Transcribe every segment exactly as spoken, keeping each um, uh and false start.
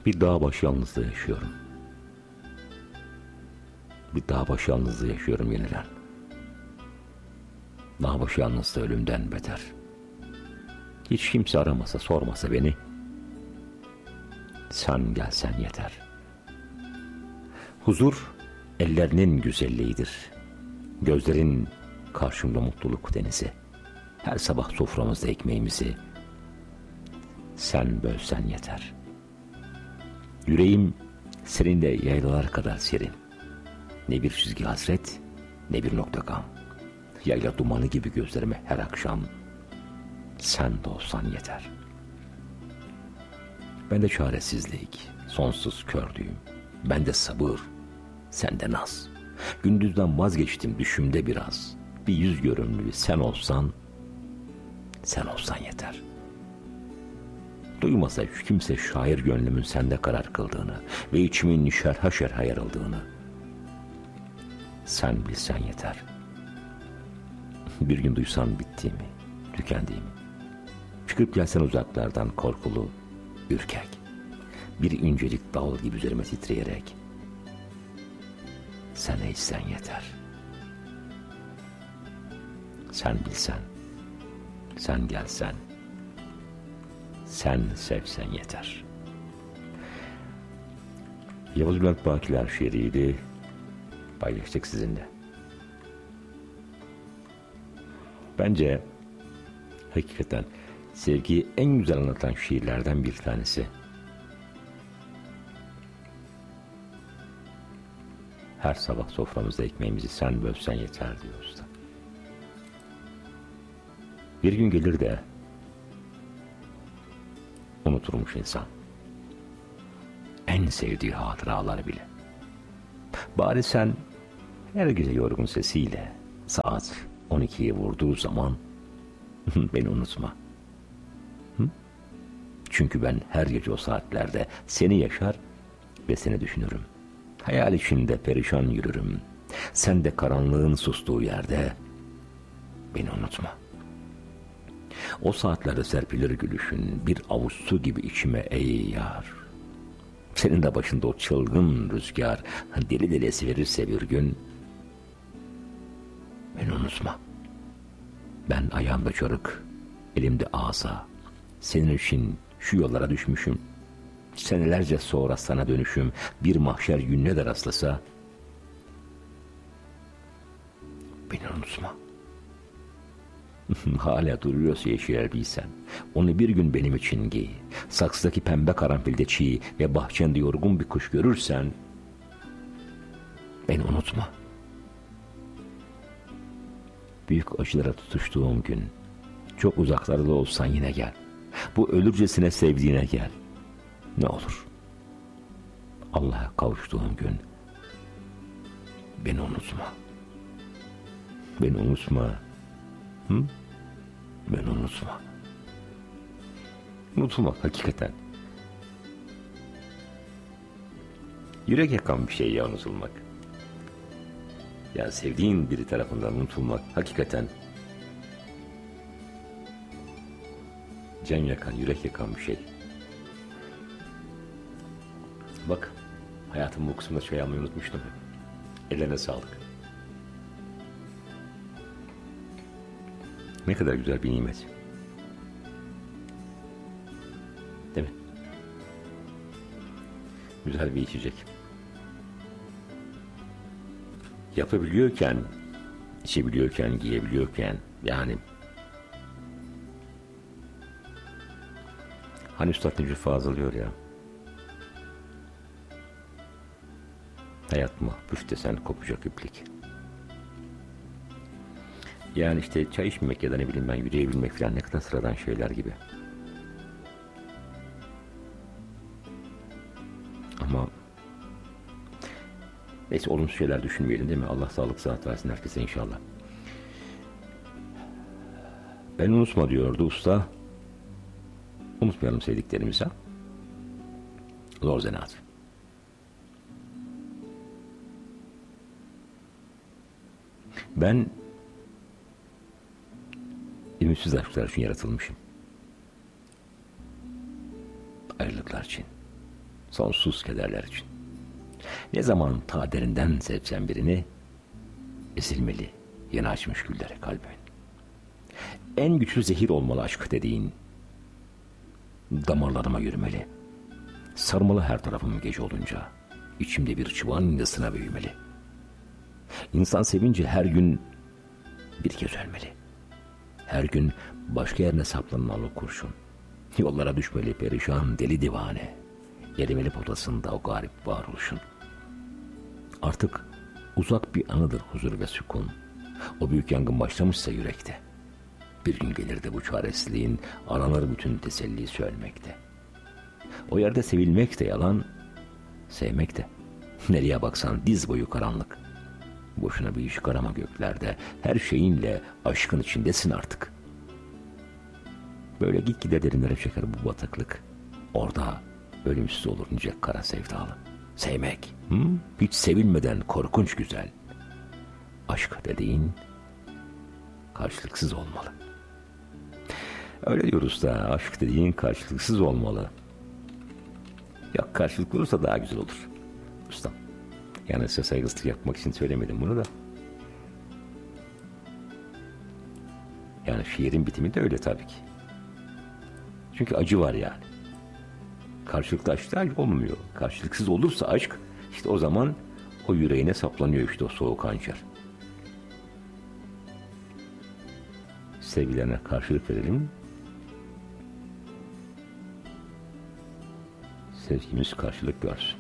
Bir dağ başı yalnızlığı yaşıyorum. Bir dağ başı yalnızlığı yaşıyorum yeniden. Dağ başı yalnızlığı ölümden beter. Hiç kimse aramasa, sormasa beni, sen gelsen yeter. Huzur ellerinin güzelliğidir. Gözlerin karşımda mutluluk denizi. Her sabah soframızda ekmeğimizi sen bölsen yeter. Yüreğim seninle yaylalar kadar serin. Ne bir çizgi hasret, ne bir nokta gam. Yayla dumanı gibi gözlerime her akşam sen de olsan yeter. Ben de çaresizlik, sonsuz kördüğüm. Ben de sabır, sen de naz. Gündüzden vazgeçtim düşümde biraz. Bir yüz görümlü sen olsan, sen olsan yeter. Duymasa hiç kimse şair gönlümün sende karar kıldığını ve içimin şerha şerha yarıldığını. Sen bilsen yeter. Bir gün duysan bittiğimi, tükendiğimi. Çıkıp gelsen uzaklardan korkulu, ürkek. Bir incelik dal gibi üzerime titreyerek. Sen eğsen yeter. Sen bilsen, sen gelsen, sen sevsen yeter. Yavuz Bülent Bakiler şiiriydi. Paylaştık sizinle. Bence hakikaten sevgiyi en güzel anlatan şiirlerden bir tanesi. Her sabah soframızda ekmeğimizi sen bölsen yeter diyor usta. Bir gün gelir de unuturmuş insan en sevdiği hatıraları bile. Bari sen her gece yorgun sesiyle saat on ikiye vurduğu zaman beni unutma. Hı? Çünkü ben her gece o saatlerde seni yaşar ve seni düşünürüm. Hayal içinde perişan yürürüm. Sen de karanlığın sustuğu yerde beni unutma. O saatlerde serpilir gülüşün bir avuç su gibi içime ey yar. Senin de başında o çılgın rüzgar deli deli esiverirse bir gün beni unutma. Ben ayağımda çarık, elimde asa. Senin için şu yollara düşmüşüm. Senelerce sonra sana dönüşüm bir mahşer gününe de rastlasa beni unutma. Hala duruyorsa yeşil elbisen, onu bir gün benim için giy. Saksıdaki pembe karanfilde çiğ ve bahçende yorgun bir kuş görürsen beni unutma. Büyük acılara tutuştuğum gün, çok uzaklarda olsan yine gel. Bu ölürcesine sevdiğine gel. Ne olur. Allah'a kavuştuğum gün beni unutma. Beni unutma. Hı? Beni unutma. Unutulmak hakikaten. Yürek yakan bir şey ya unutulmak. Ya sevdiğin biri tarafından unutulmak hakikaten can yakan, yürek yakan bir şey. Bak, hayatımın bu kısmında çay almayı unutmuştum. Ellerine sağlık. Ne kadar güzel bir nimet. Değil mi? Güzel bir içecek. Yapabiliyorken, içebiliyorken, giyebiliyorken, yani hani Üstad Necip Fazıl diyor ya, hayat mı püf desen kopacak iplik. Yani işte çay içmemek ya da ne bileyim ben yürüyebilmek falan ne kadar sıradan şeyler gibi. Ama neyse olumsuz şeyler düşünmeyelim değil mi? Allah sağlık sıhhat versin herkese inşallah. Ben unutma diyordu usta. Unutmayalım sevdiklerimizi. Zor zanaat. Ben ümitsiz aşklar için yaratılmışım. Ayrılıklar için, sonsuz kederler için. Ne zaman ta derinden sevsem birini, ezilmeli yeni açmış güllere kalbimin. En güçlü zehir olmalı aşk dediğin, damarlarıma yürümeli. Sarmalı her tarafım gece olunca, içimde bir çıvan yasına büyümeli. İnsan sevince her gün bir kez ölmeli. Her gün başka yerine saplanan o kurşun. Yollara düşmeli perişan deli divane. Erimeli potasında o garip varoluşun. Artık uzak bir anıdır huzur ve sükun. O büyük yangın başlamışsa yürekte. Bir gün gelir de bu çaresizliğin aranır bütün tesellisi ölmekte. O yerde sevilmek de yalan, sevmek de. Nereye baksan diz boyu karanlık. Boşuna bir ışık arama göklerde. Her şeyinle aşkın içindesin artık. Böyle gitgide derinlere çeker bu bataklık. Orada ölümsüz olur nice kara sevdalı. Sevmek, hı? Hiç sevilmeden korkunç güzel. Aşk dediğin karşılıksız olmalı. Öyle diyoruz da aşk dediğin karşılıksız olmalı. Ya karşılıklı olursa daha güzel olur. Ustam. Yani size saygısızlık yapmak için söylemedim bunu da. Yani şiirin bitimi de öyle tabii ki. Çünkü acı var yani. Karşılıklı aşkta aşk olmuyor. Karşılıksız olursa aşk, işte o zaman o yüreğine saplanıyor işte o soğuk hançer. Sevgilerine karşılık verelim. Sevgimiz karşılık görsün.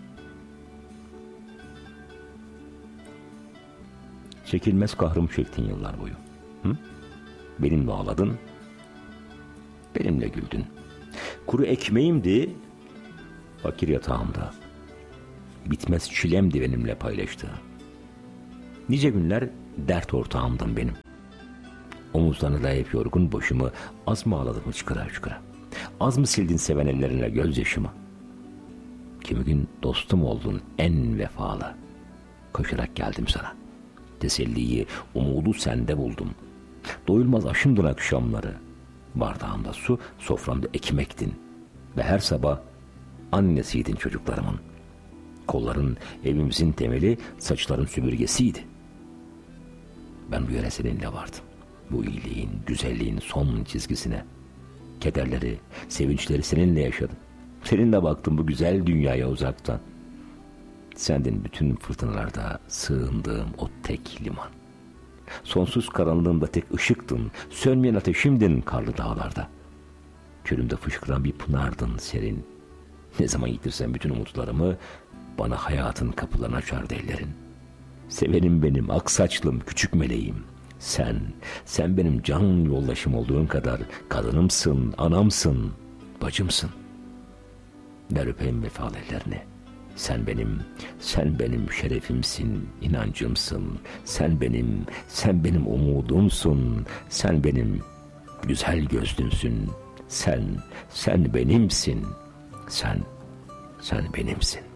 Çekilmez kahrımı çektin yıllar boyu. Hı? Benimle ağladın, benimle güldün. Kuru ekmeğimdi, fakir yatağımda. Bitmez çilemdi benimle paylaştığı. Nice günler dert ortağımdın benim. Omuzlarına dayayıp yorgun başımı, az mı ağladım çıkıra çıkıra? Az mı sildin seven ellerinle gözyaşımı? Kimi gün dostum oldun en vefalı. Koşarak geldim sana. Teselliyi, umudu sende buldum. Doyulmaz aşımdın akşamları. Bardağımda su, soframda ekmektin. Ve her sabah annesiydin çocuklarımın. Kolların evimizin temeli, saçların süpürgesiydi. Ben bu yere seninle vardım. Bu iyiliğin, güzelliğin son çizgisine. Kederleri, sevinçleri seninle yaşadım. Seninle baktım bu güzel dünyaya uzaktan. Sendin bütün fırtınalarda sığındığım o tek liman. Sonsuz karanlığımda tek ışıktın, sönmeyen ateşimdin karlı dağlarda. Çölümde fışkıran bir pınardın serin. Ne zaman yitirsem bütün umutlarımı, bana hayatın kapılarını açardı ellerin. Sevenim benim, aksaçlım, küçük meleğim. Sen, sen benim can yoldaşım olduğun kadar kadınımsın, anamsın, bacımsın. Ver öpeyim vefalı ellerini. Sen benim, sen benim şerefimsin, inancımsın. Sen benim, sen benim umudumsun. Sen benim güzel gözlümsün. Sen, sen benimsin. Sen, sen benimsin.